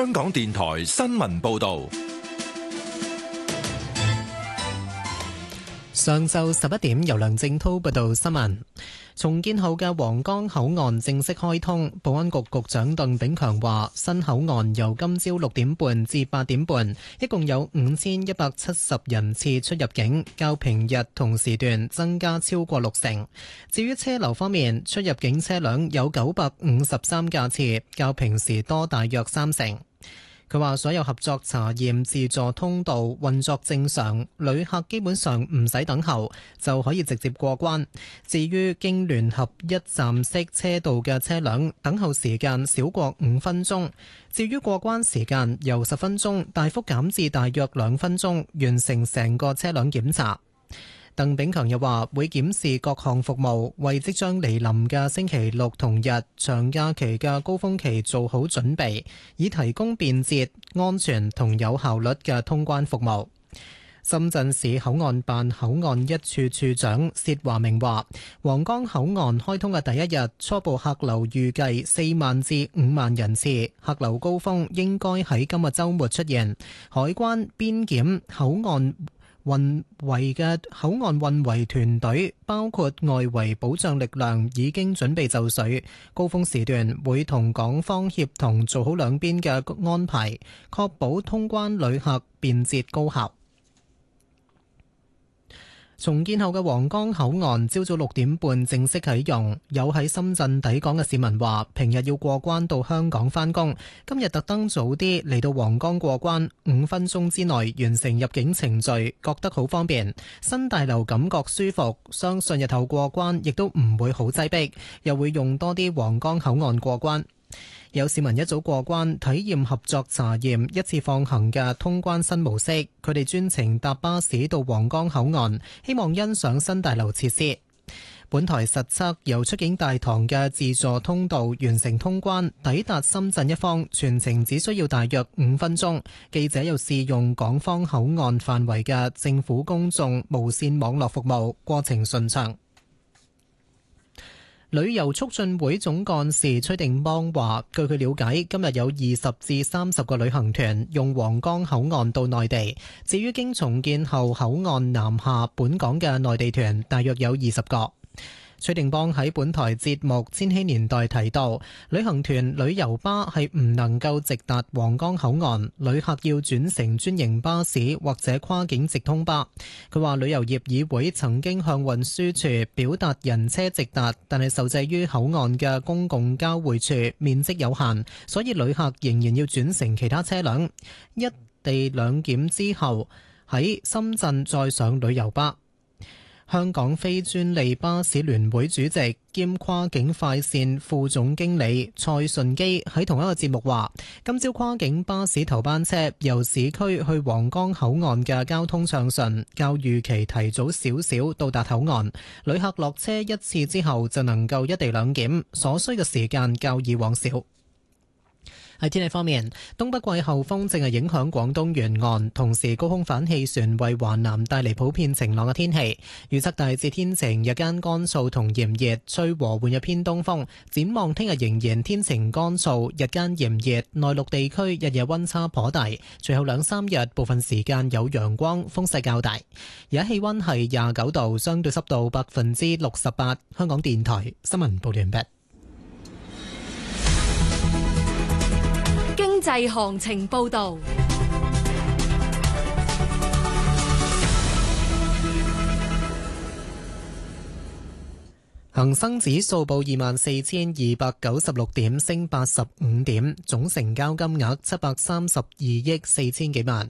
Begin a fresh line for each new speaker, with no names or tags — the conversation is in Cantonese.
香港電台新聞報道。
上晝11點，由梁正滔報道新聞。重建後嘅皇崗口岸正式開通，保安局局長鄧炳強話：新口岸由今朝6點半至8點半，一共有5170人次出入境，較平日同時段增加超過60%。至於車流方面，出入境車輛有953架次，較平時多大約30%。佢話：所有合作查驗自助通道運作正常，旅客基本上唔使等候就可以直接過關。至於經聯合一站式車道嘅車輛，等候時間少過5分鐘。至於過關時間由10分鐘大幅減至大約2分鐘，完成成個車輛檢查。鄧炳強又話會檢視各項服務，為即將嚟臨嘅星期六同日長假期嘅高峰期做好準備，以提供便捷、安全同有效率嘅通關服務。深圳市口岸辦口岸一處處長薛華明話：皇崗口岸開通嘅第一日，初步客流預計4萬至5萬人次，客流高峰應該喺今日週末出現。海關、邊檢、口岸運維團隊包括外圍保障力量已經準備就緒，高峰時段會同港方協同做好兩邊嘅安排，確保通關旅客便捷高效。重建後嘅皇崗口岸朝早6點半正式啟用，有喺深圳抵港嘅市民話：平日要過關到香港返工，今日特登早啲嚟到皇崗過關，5分鐘之內完成入境程序，覺得好方便。新大樓感覺舒服，相信日後過關亦都唔會好擠迫，又會用多啲皇崗口岸過關。有市民一早過關體驗合作查驗一次放行嘅通關新模式，佢哋專程搭巴士到皇崗口岸，希望欣賞新大樓設施。本台實測由出境大堂嘅自助通道完成通關，抵達深圳一方全程只需要大約5分鐘。記者又試用港方口岸範圍嘅政府公眾無線網絡服務，過程順暢。旅遊促進會總幹事崔定邦話，據佢了解，今日有20至30個旅行團用皇崗口岸到內地。至於經重建後口岸南下本港嘅內地團，大約有20個。崔定邦喺本台節目《千禧年代》提到，旅行團旅遊巴係唔能夠直達皇崗口岸，旅客要轉乘專營巴士或者跨境直通巴。佢話旅遊業議會曾經向運輸署表達人車直達，但係受制於口岸嘅公共交匯處面積有限，所以旅客仍然要轉乘其他車輛，一地兩檢之後喺深圳再上旅遊巴。香港非專利巴士聯會主席兼跨境快線副總經理蔡順基喺同一個節目話，今朝跨境巴士頭班車由市區去皇崗口岸嘅交通暢順，較預期提早少少到達口岸，旅客落車一次之後就能夠一地兩檢，所需嘅時間較以往少。喺天氣方面，東北季候風正係影響廣東沿岸，同時高空反氣旋為華南帶嚟普遍晴朗嘅天氣。預測大致天晴，日間乾燥同炎熱，吹和緩嘅偏東風。展望聽日仍然天晴乾燥，日間炎熱，內陸地區日夜溫差頗大。隨後2-3日部分時間有陽光，風勢較大。而家氣溫係29度，相對濕度68%。香港電台新聞報完畢。
經濟行情報道，
恒生指數報24,296點，升85點，總成交金額732億4千幾萬。